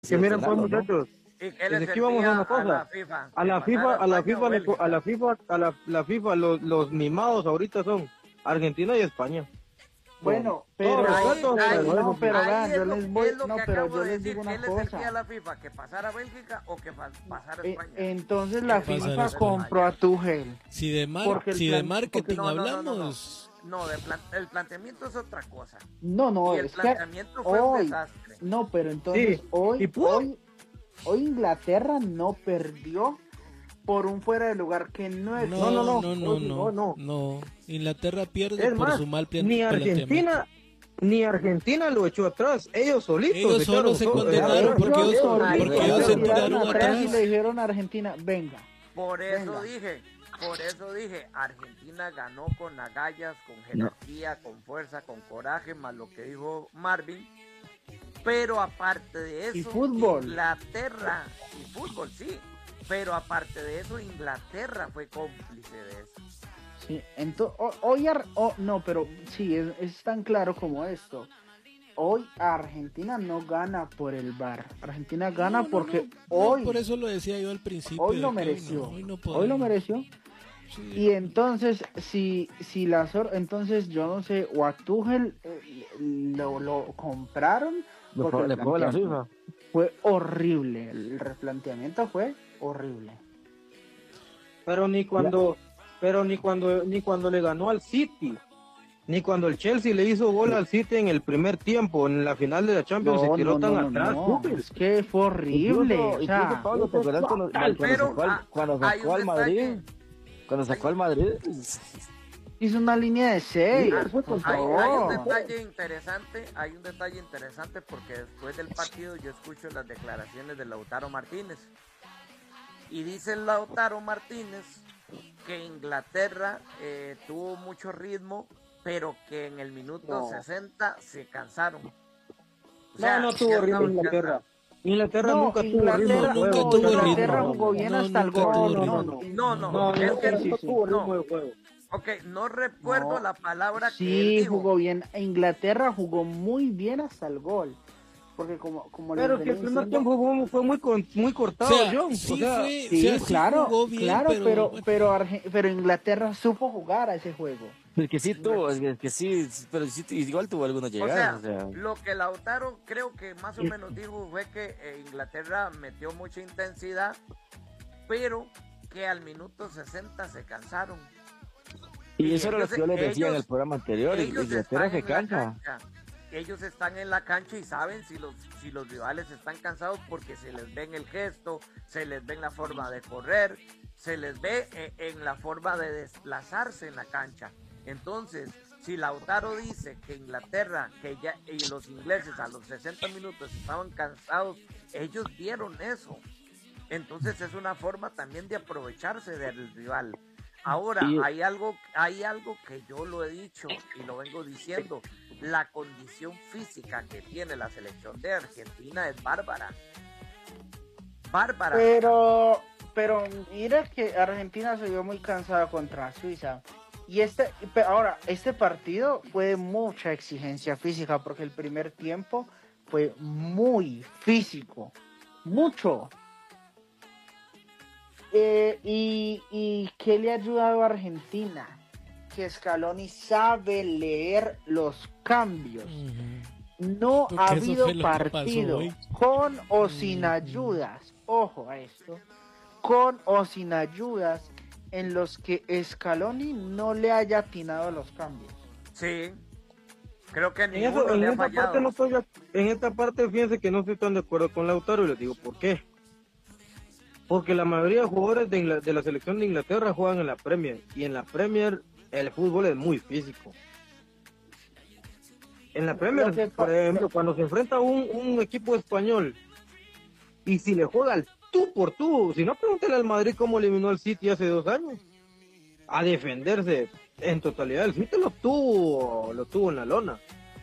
Que miren pues seleccionarlo, ¿no? muchachos, ¿Y qué le desde aquí vamos a servía una a la cosa. FIFA? A ¿Que la FIFA, pasara a la España o FIFA, a Bélgica? la FIFA, la FIFA, los mimados ahorita son Argentina y España. Con Bueno, todo respeto, pero eso sí. pero Ahí vean, yo les voy, es lo no, que pero acabo yo de les digo decir. ¿Qué una le servía a cosa. la FIFA? ¿Que pasara Bélgica o que pasara España? Entonces Que la pasara FIFA España. compró a Tuchel. Porque el Si de plan, marketing No, no, no, no, no. hablamos, No, el planteamiento es otra cosa. no, Y el es que planteamiento fue un hoy, desastre. no, pero entonces Sí, y hoy Inglaterra no perdió por un fuera de lugar que no es. no. Inglaterra pierde Es por más, su mal ni planteamiento. Argentina lo echó atrás, ellos solitos. Ellos solo se condenaron porque ellos se tiraron atrás. Y le dijeron a Argentina, venga. Por eso dije, Argentina ganó con agallas, con jerarquía, con fuerza, con coraje, más lo que dijo Marvin. Pero aparte de eso, y fútbol. Inglaterra, y fútbol, sí. Pero aparte de eso, Inglaterra fue cómplice de eso. Sí, entonces, no, pero sí, es tan claro como esto. Hoy Argentina no gana por el VAR. Argentina gana porque hoy. Por eso lo decía yo al principio. Hoy lo mereció. Hoy lo mereció. Sí. Y entonces, entonces yo no sé, o a Tuchel lo compraron. Le pagó la FIFA. Fue horrible. El replanteamiento fue horrible. Pero ni cuando le ganó al City, ni cuando el Chelsea le hizo gol al City en el primer tiempo, en la final de la Champions, se tiró tan atrás. Es que fue horrible. Incluso Pablo, ¿te acuerdas cuando sacó al Madrid? Cuando sacó al Madrid, hizo una línea de 6. Hay un detalle interesante porque después del partido yo escucho las declaraciones de Lautaro Martínez. Y dice Lautaro Martínez que Inglaterra tuvo mucho ritmo, pero que en el minuto 60 se cansaron. O sea, no tuvo ritmo Inglaterra. Inglaterra nunca tuvo ritmo. Inglaterra jugó bien hasta el gol. No, es que no tuvo ritmo de juego. Ok, no recuerdo la palabra que él sí dijo. Jugó bien. Inglaterra jugó muy bien hasta el gol. Porque como pero que el primer tiempo fue muy cortado, John. Claro, pero Inglaterra supo jugar a ese juego. Es que sí tuvo, pero sí, igual tuvo algunas llegadas. O sea, lo que Lautaro creo que más o menos dijo fue que Inglaterra metió mucha intensidad, pero que al minuto 60 se cansaron. Y eso era lo que yo les decía en el programa anterior, Inglaterra se cansa. Ellos están en la cancha y saben si los rivales están cansados porque se les ve en el gesto, se les ve en la forma de correr, se les ve en la forma de desplazarse en la cancha. Entonces, si Lautaro dice que Inglaterra y los ingleses a los 60 minutos estaban cansados, ellos vieron eso. Entonces es una forma también de aprovecharse del rival. Ahora, hay algo que yo lo he dicho y lo vengo diciendo. La condición física que tiene la selección de Argentina es bárbara. Bárbara. Pero mira que Argentina se vio muy cansada contra Suiza. Y este partido fue de mucha exigencia física porque el primer tiempo fue muy físico. Mucho. ¿Y qué le ha ayudado a Argentina? Que Scaloni sabe leer los cambios. No ha habido partido con o sin ayudas. Ojo a esto. Con o sin ayudas en los que Scaloni no le haya atinado los cambios. Sí. Creo que ninguno le ha fallado. En esta parte fíjense que no estoy tan de acuerdo con Lautaro y les digo por qué. Porque la mayoría de jugadores de la selección de Inglaterra juegan en la Premier. Y en la Premier el fútbol es muy físico. En la Premier, por ejemplo, cuando se enfrenta un equipo español y si le juega al tú por tú, si no, pregúntale al Madrid cómo eliminó al City hace 2 años. A defenderse en totalidad. El City lo tuvo en la lona.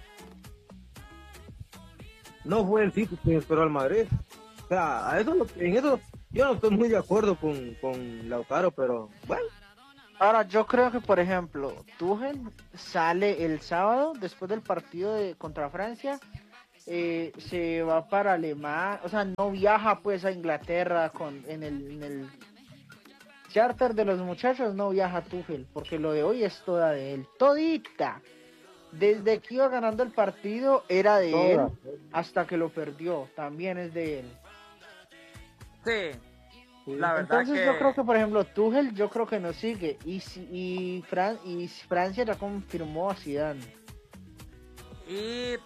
No fue el City quien esperó al Madrid. O sea, en eso yo no estoy muy de acuerdo con Lautaro, pero bueno. Ahora, yo creo que, por ejemplo, Tuchel sale el sábado, después del partido contra Francia, se va para Alemania, o sea, no viaja pues a Inglaterra en el charter de los muchachos, no viaja Tuchel, porque lo de hoy es toda de él, todita. Desde que iba ganando el partido era de él hasta que lo perdió, también es de él. Sí. La verdad. Entonces yo creo que, por ejemplo, Tuchel yo creo que no sigue y Francia ya confirmó a Zidane. Y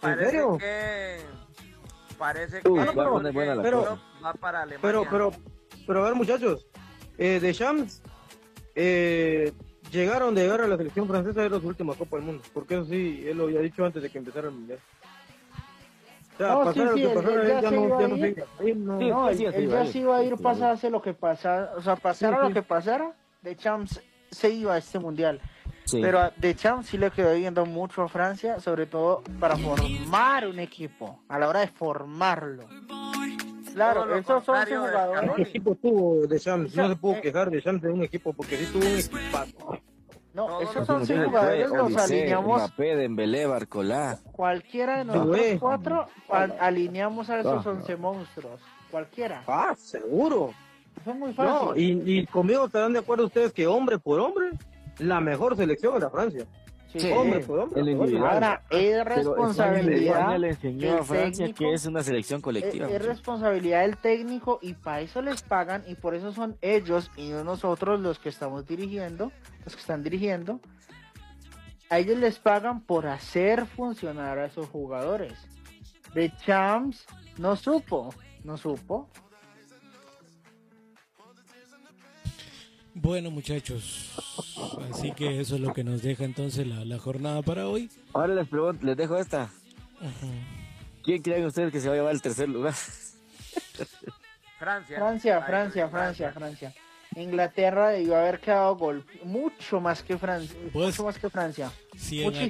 parece que va para Alemania. Pero a ver, muchachos, Deschamps llegaron de llegar a la selección francesa de los últimos Copa del Mundo, porque eso sí, él lo había dicho antes de que empezara el Mundial. O sea, No, pasara sí, lo que pasara, él ya no sigue. Él ya se iba a ir, pasase lo que pasara, o sea, pasara lo que pasara, Deschamps se iba a este Mundial. Sí. Pero a Deschamps sí le quedó viendo mucho a Francia, sobre todo para formar un equipo, a la hora de formarlo. Claro, esos son jugadores. ¿Qué equipo tuvo Deschamps? No se pudo quejar Deschamps de un equipo, porque sí tuvo un equipazo. No, esos son jugadores, los alineamos. Mbappé, Dembélé, Barcola. Cualquiera de nosotros cuatro alineamos a esos 11 monstruos. Cualquiera. Ah, seguro. Son muy fáciles. No, y conmigo estarán de acuerdo ustedes que hombre por hombre, la mejor selección es la Francia. Sí, hombre por hombre. Ahora, es responsabilidad. Le enseñó a Francia técnico, que es una selección colectiva. Es responsabilidad del técnico y para eso les pagan y por eso son ellos y no nosotros los que estamos dirigiendo, los que están dirigiendo. A ellos les pagan por hacer funcionar a esos jugadores. Deschamps no supo. Bueno, muchachos, así que eso es lo que nos deja entonces la jornada para hoy. Ahora les pregunto, les dejo esta. ¿Quién creen ustedes que se va a llevar el tercer lugar? Francia. Inglaterra debió haber quedado mucho más que Francia. Si en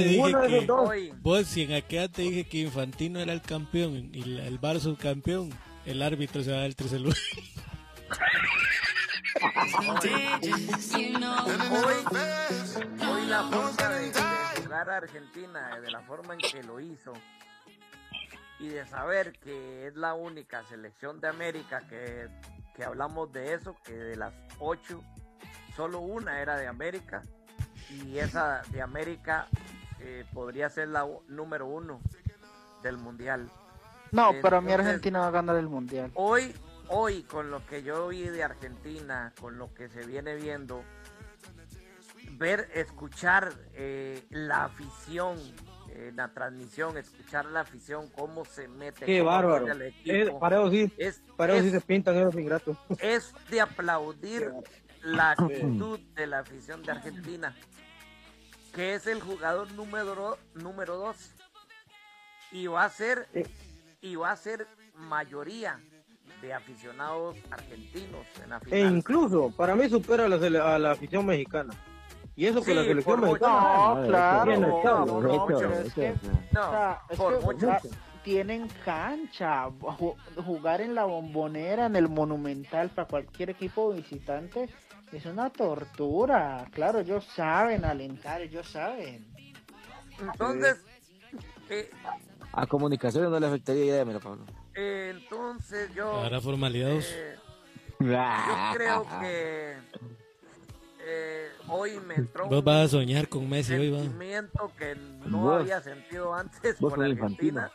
aquella te dije que Infantino era el campeón y el Bar subcampeón, el árbitro se va a dar el tercer lugar. Hoy la forma de jugar a Argentina, de la forma en que lo hizo, y de saber que es la única selección de América que hablamos de eso, que de las 8 solo una era de América, y esa de América podría ser la número 1 del Mundial. No, pero a mí Argentina va a ganar el Mundial. Hoy, con lo que yo vi de Argentina, con lo que se viene viendo, escuchar la afición, la transmisión, escuchar la afición, cómo se mete. Qué bárbaro. Para eso sí se pintan esos ingratos. Es de aplaudir la actitud de la afición de Argentina, que es el jugador número 2. Y va a ser mayoría de aficionados argentinos en la final. E incluso, para mí supera a la afición mexicana. Y eso que la selección mexicana... No, claro. Mucho. Tienen cancha. Jugar en la Bombonera, en el Monumental, para cualquier equipo visitante, es una tortura. Claro, ellos saben alentar, ellos saben. Entonces... a comunicaciones no le afectaría, ya dámelo, Pablo. Entonces yo... Para formalidades. Yo creo que hoy me entró vos vas a soñar con Messi hoy, sentimiento que no había sentido antes por Argentina.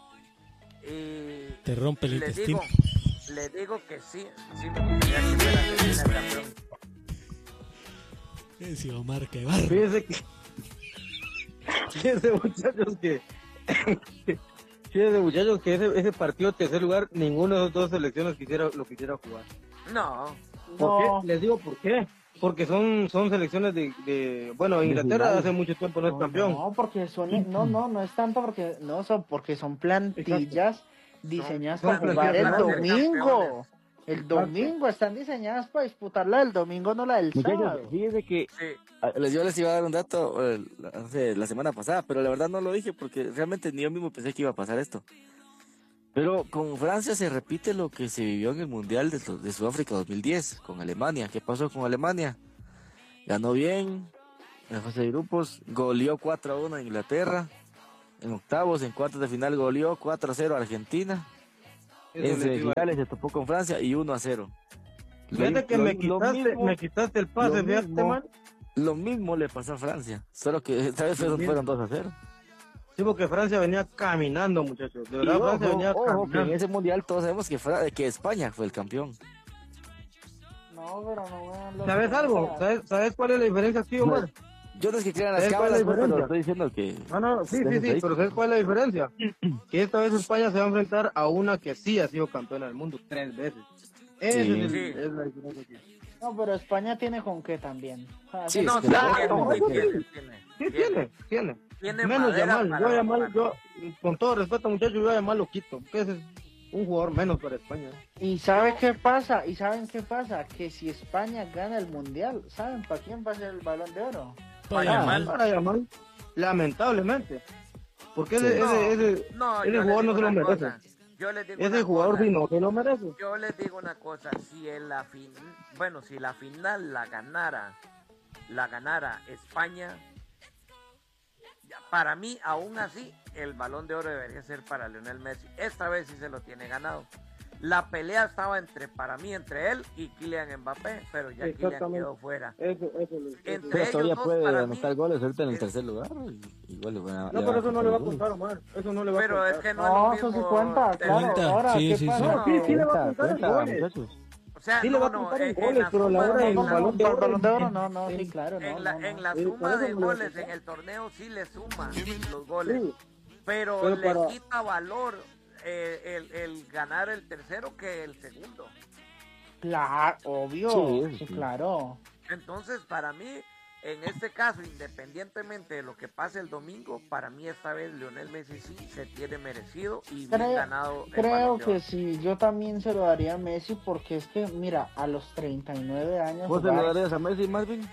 Y te rompe el intestino. Le digo que sí me gustaría que fuera Argentina el campeón. Ese Omar, qué barro. Fíjense muchachos que ese partido de tercer lugar, ninguna de las dos selecciones lo quisiera jugar. No. ¿Por qué? Les digo por qué. Porque son selecciones bueno, Inglaterra hace mucho tiempo no es campeón. No, porque no es tanto porque son plantillas diseñadas para jugar el domingo. El domingo están diseñadas para disputarla el domingo, no la del sábado. Fíjense que yo les iba a dar un dato la semana pasada, pero la verdad no lo dije porque realmente ni yo mismo pensé que iba a pasar esto. Pero con Francia se repite lo que se vivió en el Mundial de Sudáfrica 2010 con Alemania. ¿Qué pasó con Alemania? Ganó bien en fase de grupos, goleó 4-1 a Inglaterra En octavos, en cuartos de final goleó 4-0 a Argentina. En semifinales se topó con Francia y 1-0. Fíjate que me quitaste el pase, fíjate, man. Lo mismo le pasó a Francia, solo que esta vez fueron 2-0. Sí, porque Francia venía caminando, muchachos. De verdad, Francia venía caminando. Que en ese mundial todos sabemos que España fue el campeón. No, pero no. ¿Sabes algo? ¿Sabes cuál es la diferencia aquí, Omar? Yo no es que crean las cámaras, pero estoy diciendo que... No, sí, pero ¿sabes cuál es la diferencia? Que esta vez España se va a enfrentar a una que sí ha sido campeona del mundo 3 veces. Esa es la diferencia aquí. No, pero España tiene con qué también. Sí, no, tiene. Tiene menos Yamal. Yo, con todo respeto, muchachos, yo a Yamal lo quito. Que ese es un jugador menos para España. ¿Y saben qué pasa? Que si España gana el mundial, ¿saben para quién va a ser el Balón de Oro? Para Yamal. Lamentablemente. Porque ese jugador no se lo merece. Ese jugador sí no se lo merece. Yo les digo una cosa, si la final la ganara España, para mí aún así el Balón de Oro debería ser para Lionel Messi. Esta vez sí se lo tiene ganado. La pelea estaba entre él y Kylian Mbappé, pero ya Kylian quedó fuera. Pero todavía puede anotar goles ahorita en el tercer lugar. No, pero eso no le va a contar, Omar. Eso no le va a contar. Pero es que no eso sí cuenta, claro. Ahora, sí, ¿qué pasa? No, sí le va a contar en goles. O sea, sí le va a contar en goles, pero la hora del Balón de Oro no, sí, claro. En la suma de goles en el torneo sí le suma los goles. Pero le quita valor el ganar el tercero que el segundo. Claro, obvio. Sí, claro. Entonces, para mí, en este caso, independientemente de lo que pase el domingo, para mí esta vez Lionel Messi sí se tiene merecido y bien ganado. Creo que sí, yo también se lo daría a Messi porque es que, mira, a los 39 años... ¿Vos se lo darías a Messi, Marvin?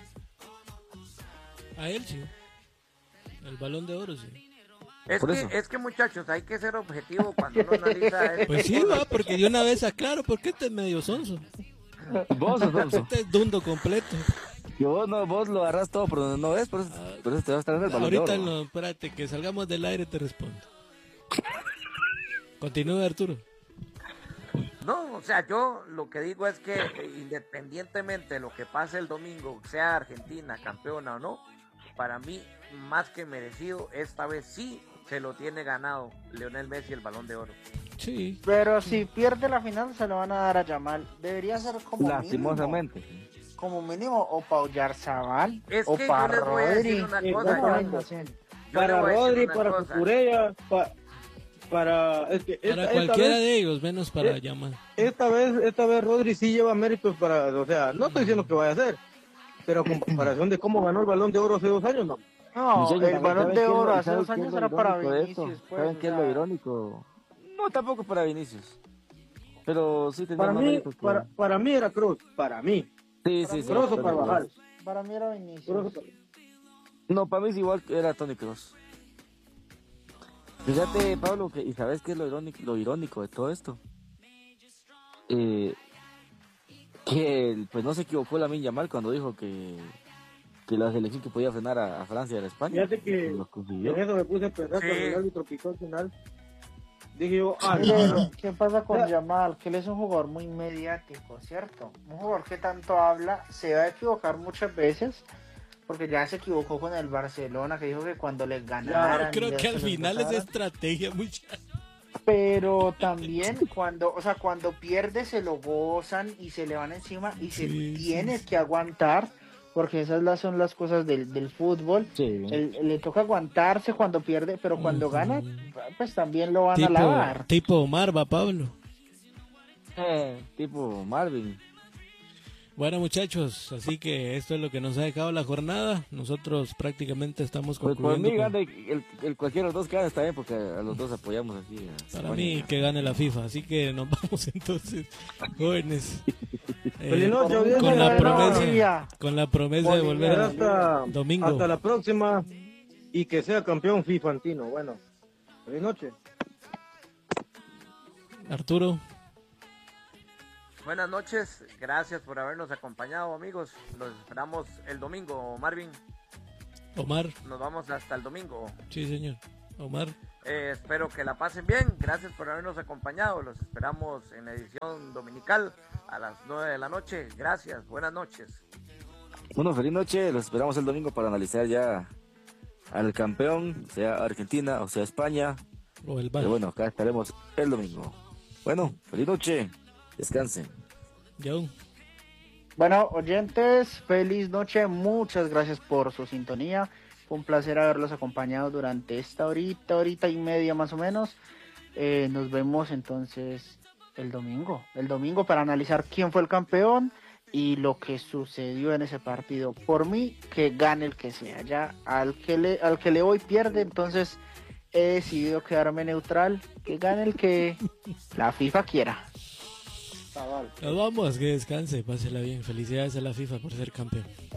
A él sí. El Balón de Oro sí. Es que muchachos, hay que ser objetivo cuando uno analiza esto. Pues sí, va, porque de una vez aclaro, porque este es medio sonso. Vos sos sonso. Este es dundo completo. Que vos lo agarras todo por donde no ves, por eso te vas a estar en el Balón de Oro. Ahorita no, espérate, que salgamos del aire te respondo. Continúa, Arturo. No, o sea, yo lo que digo es que independientemente de lo que pase el domingo, sea Argentina campeona o no, para mí, más que merecido, esta vez sí se lo tiene ganado Lionel Messi el Balón de Oro. Sí. Pero si pierde la final se lo van a dar a Yamal. Debería ser como lastimosamente. Mínimo, como mínimo o para Oyarzabal o para Rodri. Para Rodri, para Cucurella, para cualquiera de ellos, menos para Yamal. Esta vez Rodri sí lleva méritos o sea, no estoy diciendo que vaya a ser, pero con comparación de cómo ganó el Balón de Oro hace 2 años, no. No, el Balón de Oro hace 2 años era para Vinicius. ¿Saben qué es lo irónico? No, tampoco para Vinicius. Pero sí tenía para mí, para mí era Kroos, para mí. Sí. Kroos o Carvajal. Para mí era Vinicius. No, para mí es igual, era Toni Kroos. Fíjate, Pablo, y sabes qué es lo irónico de todo esto. Que pues no se equivocó Lamine Yamal cuando dijo que la selección que podía frenar a Francia era España. Fíjate que en eso me puse a pensar cuando el árbitro pitó al final. Dije yo, ¿qué pasa con Yamal? Que él es un jugador muy mediático, ¿cierto? Un jugador que tanto habla, se va a equivocar muchas veces, porque ya se equivocó con el Barcelona, que dijo que cuando les ganaran... Creo que al final es estrategia, muchachos. Pero también cuando pierde se lo gozan y se le van encima y se tiene que aguantar, porque esas son las cosas del fútbol. Le toca aguantarse cuando pierde, pero cuando gana, pues también lo van a alabar. Tipo Omar, va Pablo. Tipo Marvin. Bueno, muchachos, así que esto es lo que nos ha dejado la jornada. Nosotros prácticamente estamos concluyendo. Pues por mí gane el cualquiera de los dos que gane está bien, porque a los dos apoyamos aquí. Para mí que gane la FIFA, así que nos vamos entonces, jóvenes. Con la promesa de volver hasta domingo. Hasta la próxima y que sea campeón FIFAntino. Bueno, feliz noche. Arturo. Buenas noches, gracias por habernos acompañado, amigos. Los esperamos el domingo, Marvin. Omar. Nos vamos hasta el domingo. Sí, señor. Omar. Espero que la pasen bien. Gracias por habernos acompañado. Los esperamos en edición dominical a las 9 de la noche. Gracias. Buenas noches. Bueno, feliz noche. Los esperamos el domingo para analizar ya al campeón, sea Argentina o sea España. O el Pero bueno, acá estaremos el domingo. Bueno, feliz noche. Descansen. Yo. Bueno, oyentes, feliz noche. Muchas gracias por su sintonía. Fue un placer haberlos acompañado durante esta horita y media más o menos. Nos vemos entonces el domingo para analizar quién fue el campeón y lo que sucedió en ese partido. Por mí, que gane el que sea. Ya al que le voy pierde, entonces he decidido quedarme neutral. Que gane el que la FIFA quiera. Nos vamos, que descanse, pásela bien. Felicidades a la FIFA por ser campeón.